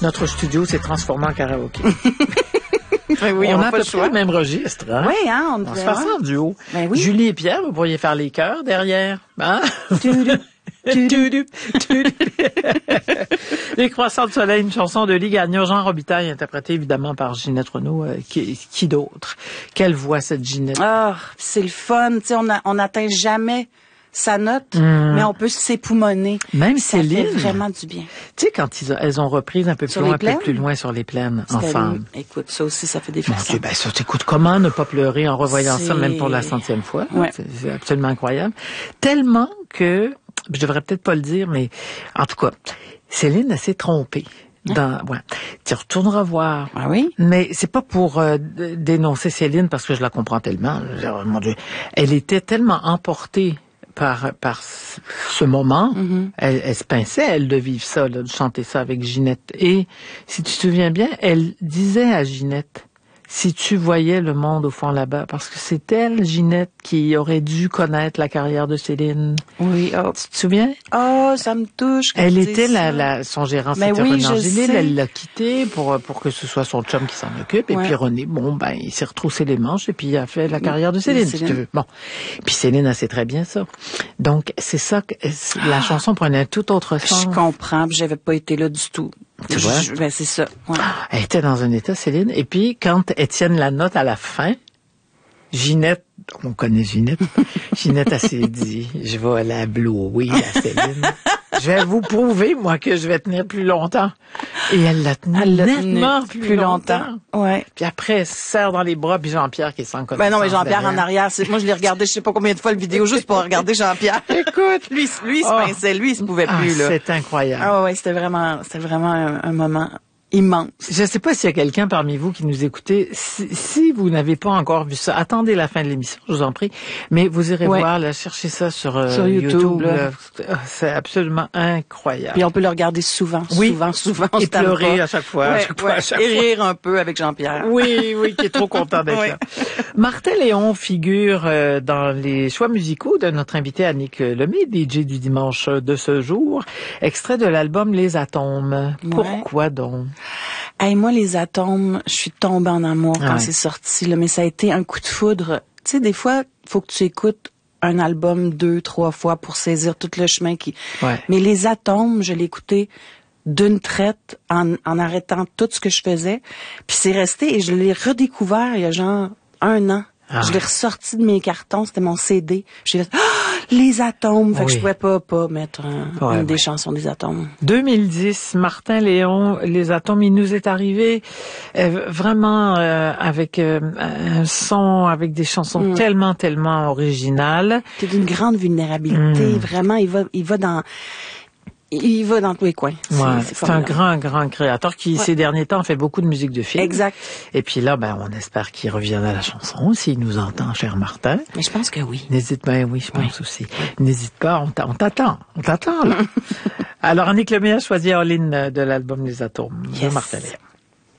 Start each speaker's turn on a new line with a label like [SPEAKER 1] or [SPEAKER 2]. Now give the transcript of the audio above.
[SPEAKER 1] Notre studio s'est transformé en karaoké.
[SPEAKER 2] Ben oui,
[SPEAKER 1] on a à
[SPEAKER 2] pas
[SPEAKER 1] peu
[SPEAKER 2] le
[SPEAKER 1] près
[SPEAKER 2] choix.
[SPEAKER 1] le même registre. Hein?
[SPEAKER 2] Oui, hein,
[SPEAKER 1] On se fait ça en duo.
[SPEAKER 2] Ben oui.
[SPEAKER 1] Julie et Pierre, vous pourriez faire les chœurs derrière. Hein? Les croissants de soleil, une chanson de Lee Gagnon, Jean Robitaille, interprétée évidemment par Ginette Renaud. Qui d'autre? Quelle voix cette Ginette?
[SPEAKER 2] Ah, c'est le fun. Tu sais, on n'atteint jamais sa note, mais on peut s'époumoner.
[SPEAKER 1] Même
[SPEAKER 2] ça
[SPEAKER 1] Céline.
[SPEAKER 2] fait vraiment du bien.
[SPEAKER 1] Tu sais, quand elles ont repris un peu plus
[SPEAKER 2] Sur
[SPEAKER 1] loin,
[SPEAKER 2] les plaines?
[SPEAKER 1] un peu plus loin sur les plaines, ensemble.
[SPEAKER 2] Écoute, ça aussi, ça fait des
[SPEAKER 1] Mon
[SPEAKER 2] frissons.
[SPEAKER 1] Dieu, ben ça, t'écoutes, comment ne pas pleurer en revoyant ça,
[SPEAKER 2] C'est-
[SPEAKER 1] même pour la 100e fois?
[SPEAKER 2] Ouais.
[SPEAKER 1] C'est absolument incroyable. Tellement que, je devrais peut-être pas le dire, mais en tout cas, Céline, elle s'est trompée. Ouais. Tu retourneras voir.
[SPEAKER 2] Ah oui?
[SPEAKER 1] Mais c'est pas pour dénoncer Céline, parce que je la comprends tellement. Mon Dieu, elle était tellement emportée par ce moment, elle se pinçait, elle, de vivre ça, là, de chanter ça avec Ginette. Et, si tu te souviens bien, elle disait à Ginette, si tu voyais le monde au fond là-bas, parce que c'est elle, Ginette, qui aurait dû connaître la carrière de Céline.
[SPEAKER 2] Oui, oh.
[SPEAKER 1] Tu te souviens?
[SPEAKER 2] Oh, ça me touche.
[SPEAKER 1] Elle était son gérant,
[SPEAKER 2] Mais
[SPEAKER 1] c'était
[SPEAKER 2] oui,
[SPEAKER 1] René
[SPEAKER 2] je
[SPEAKER 1] Angélil,
[SPEAKER 2] sais.
[SPEAKER 1] elle l'a quitté pour que ce soit son chum qui s'en occupe. Et
[SPEAKER 2] Ouais.
[SPEAKER 1] puis René, il s'est retroussé les manches et puis il a fait la carrière de Céline, si tu veux. Bon. Puis Céline, elle sait très bien ça. Donc, c'est ça que la chanson prenait un tout autre sens.
[SPEAKER 2] Je comprends, puis j'avais pas été là du tout.
[SPEAKER 1] Tu vois?
[SPEAKER 2] Ben, c'est ça. Ouais.
[SPEAKER 1] Elle était dans un état, Céline. Et puis, quand Étienne la note à la fin, Ginette, on connaît Ginette, Ginette, elle s'est dit, je vais la blouer à Céline. Je vais vous prouver, moi, que je vais tenir plus longtemps. Et elle l'a tenu nettement plus longtemps.
[SPEAKER 2] Ouais.
[SPEAKER 1] Puis après, elle se serre dans les bras, puis Jean-Pierre qui est sans connaissance.
[SPEAKER 2] Ben non, mais Jean-Pierre en
[SPEAKER 1] derrière.
[SPEAKER 2] arrière, moi je l'ai regardé je sais pas combien de fois le vidéo juste pour regarder Jean-Pierre.
[SPEAKER 1] Écoute.
[SPEAKER 2] lui il se pinçait, lui il se pouvait plus là.
[SPEAKER 1] C'est incroyable.
[SPEAKER 2] Ah ouais, c'était vraiment un moment immense.
[SPEAKER 1] Je ne sais pas s'il y a quelqu'un parmi vous qui nous écoutez. Si vous n'avez pas encore vu ça, attendez la fin de l'émission, je vous en prie. Mais vous irez voir, là, cherchez ça sur YouTube.
[SPEAKER 2] Là.
[SPEAKER 1] C'est absolument incroyable.
[SPEAKER 2] Puis on peut le regarder souvent.
[SPEAKER 1] Et pleurer à chaque fois.
[SPEAKER 2] Et rire un peu avec Jean-Pierre.
[SPEAKER 1] Oui, qui est trop content d'être là. Martin Léon figure dans les choix musicaux de notre invité Annick Lemay, DJ du dimanche de ce jour. Extrait de l'album Les Atomes.
[SPEAKER 2] Ouais.
[SPEAKER 1] Pourquoi donc?
[SPEAKER 2] Hey, moi, les Atomes, je suis tombée en amour quand c'est sorti, là, mais ça a été un coup de foudre. Tu sais, des fois, faut que tu écoutes un album 2-3 fois pour saisir tout le chemin qui...
[SPEAKER 1] Ouais.
[SPEAKER 2] Mais les Atomes, je l'ai écouté d'une traite en arrêtant tout ce que je faisais. Puis c'est resté et je l'ai redécouvert il y a genre 1 an. Je l'ai ressorti de mes cartons, c'était mon CD. J'ai fait les Atomes, fait que je pouvais pas mettre une des chansons des Atomes.
[SPEAKER 1] 2010, Martin Léon, Les Atomes, il nous est arrivé vraiment avec un son, avec des chansons tellement originales.
[SPEAKER 2] C'est d'une grande vulnérabilité, vraiment, il va dans tous les coins.
[SPEAKER 1] C'est un grand créateur qui, ces derniers temps, fait beaucoup de musique de film.
[SPEAKER 2] Exact.
[SPEAKER 1] Et puis là, on espère qu'il revienne à la chanson, s'il nous entend, cher Martin.
[SPEAKER 2] Mais je pense que oui.
[SPEAKER 1] N'hésite pas, je pense aussi. N'hésite pas, on t'attend, là. Alors, Annick Lemay a choisi All In de l'album Les Atomes de Martin Léon.